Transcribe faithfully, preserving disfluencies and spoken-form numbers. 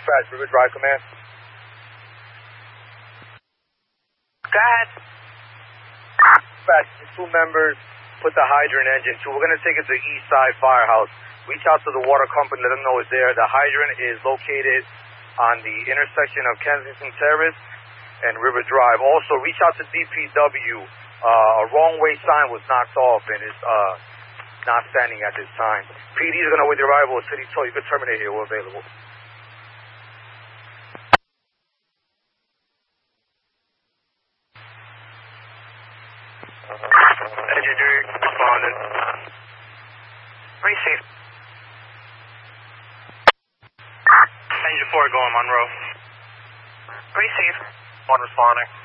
Dispatch, River Drive Command. Go ahead. Dispatch, the two members put the hydrant engine to. We're going to take it to the East Side Firehouse. Reach out to the water company, let them know it's there. The hydrant is located on the intersection of Kensington Terrace and River Drive. Also, reach out to D P W. Uh, a wrong way sign was knocked off and is uh, not standing at this time. P D is going to wait the arrival of City Toll. You can terminate here. We're available. Engineer responded. Receive. Engine four going, Monroe. Receive. One responding.